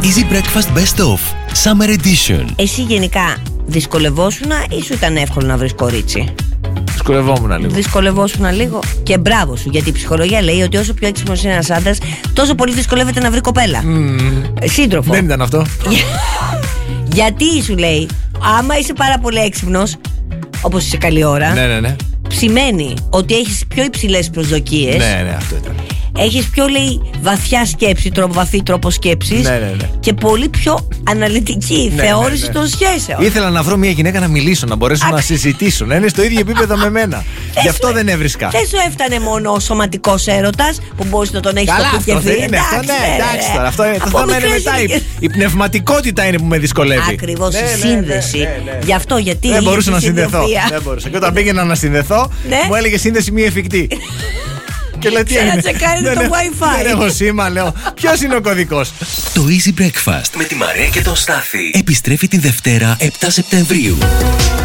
Easy Breakfast Best Of Summer Edition. Εσύ γενικά δυσκολευόσουνα ή σου ήταν εύκολο να βρεις κορίτσι? Δυσκολευόμουν λίγο. Και μπράβο σου, γιατί η ψυχολογία λέει ότι όσο πιο έξυπνος είναι ένας άντρας, τόσο πολύ δυσκολεύεται να βρει κοπέλα. Σύντροφο. Δεν ήταν αυτό. Γιατί σου λέει, άμα είσαι πάρα πολύ έξυπνος, όπως είσαι καλή ώρα, Ναι. σημαίνει ότι έχεις πιο υψηλές προσδοκίες. Ναι, αυτό ήταν. Έχεις πιο, λέει, βαθιά σκέψη, βαθύ τρόπο σκέψης. Ναι. Και πολύ πιο αναλυτική θεώρηση των σχέσεων. Ήθελα να βρω μια γυναίκα να μιλήσω, να μπορέσω να συζητήσω, να είναι στο ίδιο επίπεδο με μένα. Γι' αυτό δεν έβρισκα. Δεν σου έφτανε μόνο ο σωματικός έρωτας που μπορείς να τον έχεις στο αυτό κουκεφί? δεν είναι. Εντάξει τώρα. Αυτό είναι. Το θέμα είναι μετά. Η πνευματικότητα είναι που με δυσκολεύει. Ακριβώς, η σύνδεση. Γι' αυτό, γιατί. Δεν μπορούσα να συνδεθώ. Και όταν πήγαινα να συνδεθώ, μου έλεγε σύνδεση μη εφικτή. Και λέει τι είναι. Τσεκάρετε το Wi-Fi. Δεν έχω σήμα, λέω. Ποιος είναι ο κωδικός? Το Easy Breakfast με τη Μαρία και τον Στάθη επιστρέφει τη Δευτέρα 7 Σεπτεμβρίου.